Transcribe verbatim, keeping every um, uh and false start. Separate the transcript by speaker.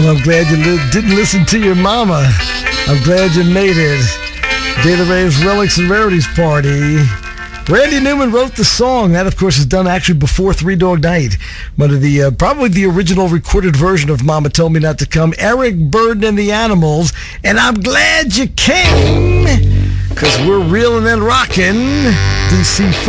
Speaker 1: Well, I'm glad you li- didn't listen to your mama. I'm glad you made it. Data Rave's Relics and Rarities Party. Randy Newman wrote the song. That, of course, is done actually before Three Dog Night. One of the, uh, probably the original recorded version of Mama Told Me Not to Come. Eric Burdon and the Animals. And I'm glad you came, because we're reeling and rocking. D C